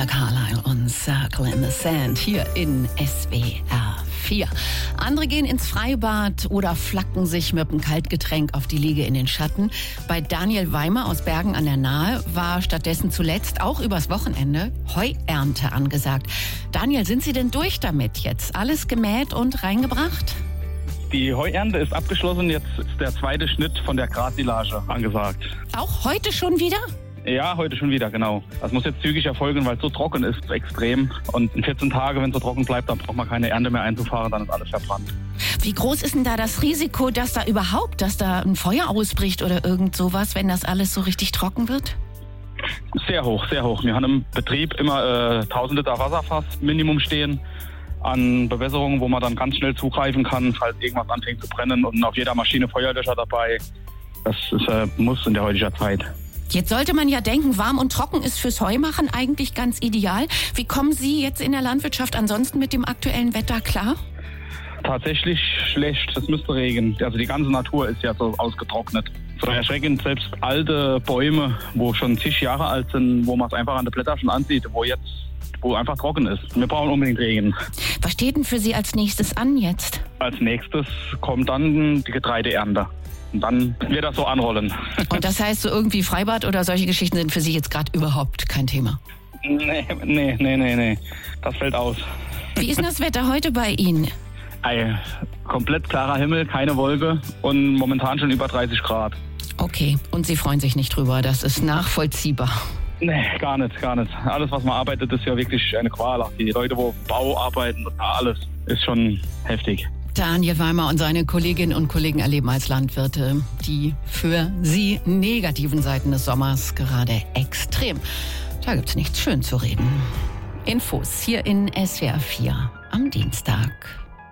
Brenda Carlile und Circle in the Sand hier in SWR 4. Andere gehen ins Freibad oder flacken sich mit einem Kaltgetränk auf die Liege in den Schatten. Bei Daniel Weimer aus Bergen an der Nahe war stattdessen zuletzt auch übers Wochenende Heuernte angesagt. Daniel, sind Sie denn durch damit jetzt? Alles gemäht und reingebracht? Die Heuernte ist abgeschlossen, jetzt ist der zweite Schnitt von der Grassilage angesagt. Auch heute schon wieder? Ja, heute schon wieder, genau. Das muss jetzt zügig erfolgen, weil es so trocken ist, extrem. Und in 14 Tagen, wenn es so trocken bleibt, dann braucht man keine Ernte mehr einzufahren, dann ist alles verbrannt. Wie groß ist denn da das Risiko, dass da ein Feuer ausbricht oder irgend sowas, wenn das alles so richtig trocken wird? Sehr hoch, sehr hoch. Wir haben im Betrieb immer 1000 Liter Wasserfass Minimum stehen an Bewässerungen, wo man dann ganz schnell zugreifen kann, falls irgendwas anfängt zu brennen, und auf jeder Maschine Feuerlöscher dabei. Das ist Muss in der heutigen Zeit. Jetzt sollte man ja denken, warm und trocken ist fürs Heumachen eigentlich ganz ideal. Wie kommen Sie jetzt in der Landwirtschaft ansonsten mit dem aktuellen Wetter klar? Tatsächlich schlecht, es müsste regnen. Also die ganze Natur ist ja so ausgetrocknet. So erschreckend, selbst alte Bäume, wo schon zig Jahre alt sind, wo man es einfach an den Blättern schon ansieht, wo einfach trocken ist. Wir brauchen unbedingt Regen. Was steht denn für Sie als nächstes an jetzt? Als nächstes kommt dann die Getreideernte. Und dann wird das so anrollen. Und das heißt, so irgendwie Freibad oder solche Geschichten sind für Sie jetzt gerade überhaupt kein Thema? Nee. Das fällt aus. Wie ist denn das Wetter heute bei Ihnen? Komplett klarer Himmel, keine Wolke und momentan schon über 30 Grad. Okay, und Sie freuen sich nicht drüber, das ist nachvollziehbar. Nee, gar nicht. Alles, was man arbeitet, ist ja wirklich eine Qual. Die Leute, wo im Bau arbeiten, alles ist schon heftig. Daniel Weimer und seine Kolleginnen und Kollegen erleben als Landwirte die für sie negativen Seiten des Sommers gerade extrem. Da gibt's nichts schön zu reden. Infos hier in SWR 4 am Dienstag.